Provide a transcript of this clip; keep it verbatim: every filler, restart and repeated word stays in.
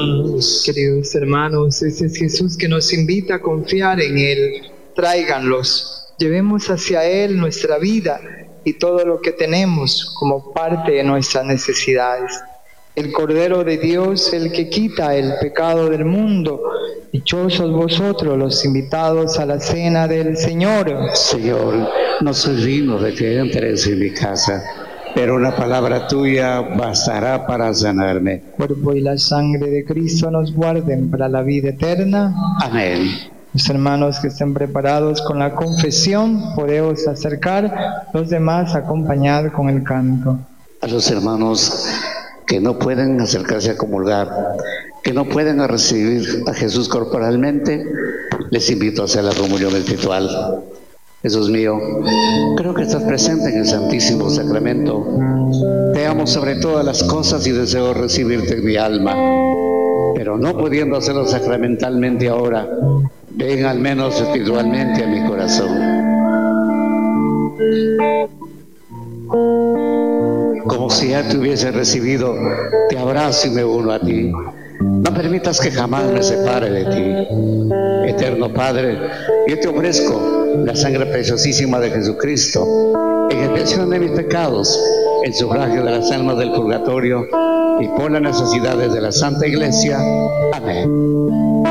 más. Queridos hermanos, ese es Jesús que nos invita a confiar en Él. Tráiganlos, llevemos hacia Él nuestra vida y todo lo que tenemos como parte de nuestras necesidades. El Cordero de Dios, el que quita el pecado del mundo. Dichosos vosotros los invitados a la cena del Señor. Señor, no soy digno de que entres en mi casa, pero una palabra tuya bastará para sanarme. El cuerpo y la sangre de Cristo nos guarden para la vida eterna. Amén. Los hermanos que estén preparados con la confesión, podemos acercar, los demás acompañar con el canto. A los hermanos que no pueden acercarse a comulgar, que no pueden recibir a Jesús corporalmente, les invito a hacer la comunión espiritual. Jesús mío, creo que estás presente en el Santísimo Sacramento. Te amo sobre todas las cosas y deseo recibirte en mi alma. Pero no pudiendo hacerlo sacramentalmente ahora, ven al menos espiritualmente a mi corazón. Como si ya te hubiese recibido, te abrazo y me uno a ti. No permitas que jamás me separe de ti. Eterno Padre, yo te ofrezco la sangre preciosísima de Jesucristo, en expiación de mis pecados, el sufragio de las almas del purgatorio y por las necesidades de la Santa Iglesia. Amén.